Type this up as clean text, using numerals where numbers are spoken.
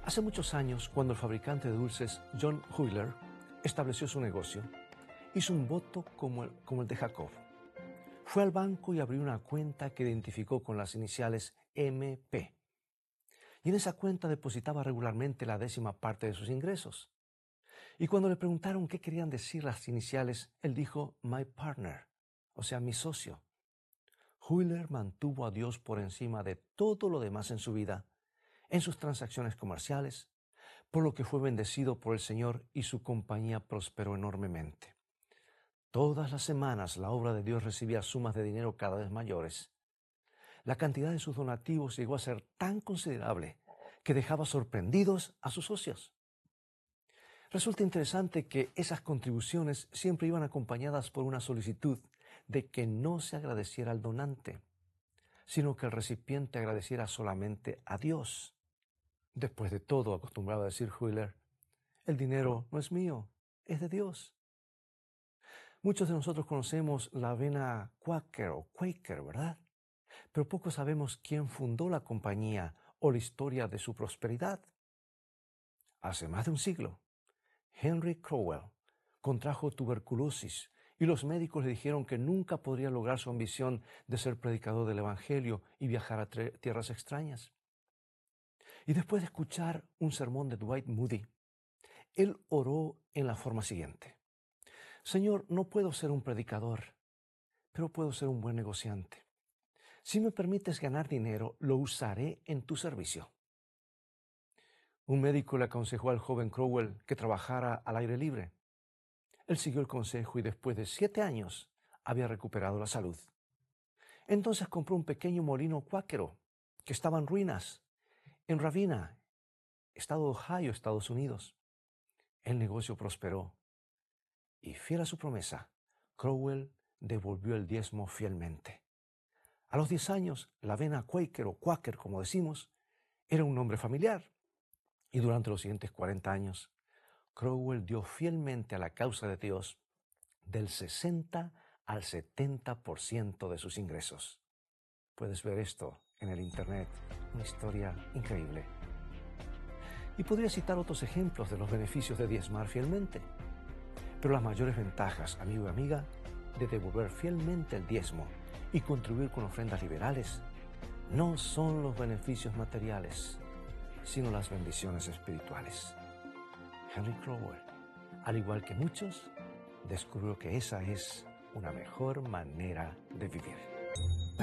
Hace muchos años, cuando el fabricante de dulces John Huyler estableció su negocio, hizo un voto como el de Jacob. Fue al banco y abrió una cuenta que identificó con las iniciales MP. Y en esa cuenta depositaba regularmente la 10ª parte de sus ingresos. Y cuando le preguntaron qué querían decir las iniciales, él dijo "my partner", o sea, mi socio. Huyler mantuvo a Dios por encima de todo lo demás en su vida, en sus transacciones comerciales, por lo que fue bendecido por el Señor y su compañía prosperó enormemente. Todas las semanas la obra de Dios recibía sumas de dinero cada vez mayores. La cantidad de sus donativos llegó a ser tan considerable que dejaba sorprendidos a sus socios. Resulta interesante que esas contribuciones siempre iban acompañadas por una solicitud de que no se agradeciera al donante, sino que el recipiente agradeciera solamente a Dios. Después de todo, acostumbraba a decir Huyler, el dinero no es mío, es de Dios. Muchos de nosotros conocemos la avena Quaker, ¿verdad? Pero poco sabemos quién fundó la compañía o la historia de su prosperidad. Hace más de un siglo, Henry Crowell contrajo tuberculosis y los médicos le dijeron que nunca podría lograr su ambición de ser predicador del Evangelio y viajar a tierras extrañas. Y después de escuchar un sermón de Dwight Moody, él oró en la forma siguiente: Señor, no puedo ser un predicador, pero puedo ser un buen negociante. Si me permites ganar dinero, lo usaré en tu servicio. Un médico le aconsejó al joven Crowell que trabajara al aire libre. Él siguió el consejo y después de 7 años había recuperado la salud. Entonces compró un pequeño molino cuáquero que estaba en ruinas, en Ravenna, estado de Ohio, Estados Unidos. El negocio prosperó y, fiel a su promesa, Crowell devolvió el diezmo fielmente. A los 10 años, la avena Quaker o Quaker, como decimos, era un nombre familiar. Y durante los siguientes 40 años, Crowell dio fielmente a la causa de Dios del 60 al 70% de sus ingresos. Puedes ver esto en el internet, una historia increíble. Y podría citar otros ejemplos de los beneficios de diezmar fielmente. Pero las mayores ventajas, amigo y amiga, de devolver fielmente el diezmo y contribuir con ofrendas liberales no son los beneficios materiales, sino las bendiciones espirituales. Henry Crowell, al igual que muchos, descubrió que esa es una mejor manera de vivir.